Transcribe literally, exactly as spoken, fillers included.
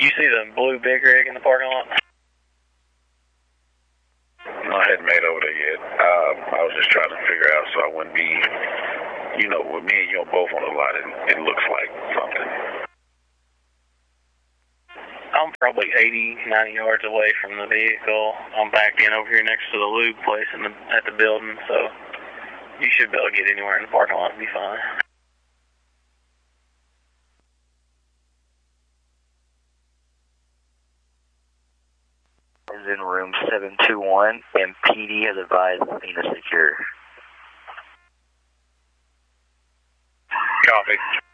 You see the blue big rig in the parking lot? No, I hadn't made over there yet. Um, I was just trying to figure out so I wouldn't be, you know, with me and you both on the lot, it, it looks like something. I'm probably eighty, ninety yards away from the vehicle. I'm back in over here next to the lube place in the, at the building, so you should be able to get anywhere in the parking lot and be fine. Is in room seven two one, and P D has advised Athena secure. Copy.